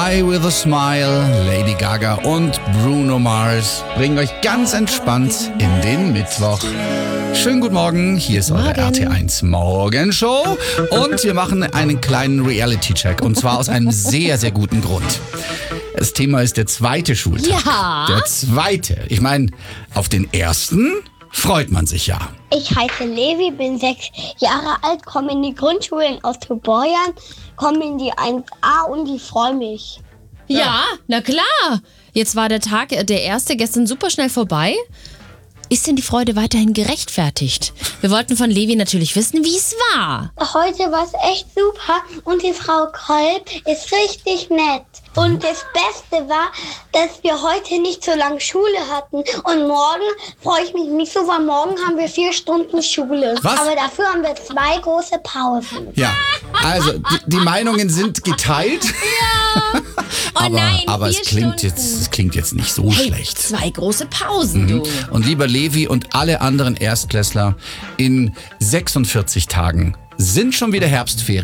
Fly with a Smile, Lady Gaga und Bruno Mars bringen euch ganz entspannt in den Mittwoch. Schönen guten Morgen, hier ist eure RT1 Morgenshow und wir machen einen kleinen Reality-Check und zwar aus einem sehr, sehr guten Grund. Das Thema ist der zweite Schultag. Ja. Der zweite. Ich meine, auf den ersten freut man sich ja. Ich heiße Levi, bin 6 Jahre alt, komme in die Grundschule in Ostobojern, komme in die 1a und ich freue mich. Ja, na klar. Jetzt war der Tag, der erste, gestern super schnell vorbei. Ist denn die Freude weiterhin gerechtfertigt? Wir wollten von Levi natürlich wissen, wie es war. Heute war es echt super und die Frau Kolb ist richtig nett. Und das Beste war, dass wir heute nicht so lange Schule hatten. Und morgen freue ich mich nicht so, weil morgen haben wir 4 Stunden Schule. Was? Aber dafür haben wir 2 große Pausen. Ja, also die Meinungen sind geteilt. Ja. Oh nein, aber 4 es klingt jetzt nicht so schlecht. 2 große Pausen, du. Und lieber Levi und alle anderen Erstklässler, in 46 Tagen sind schon wieder Herbstferien.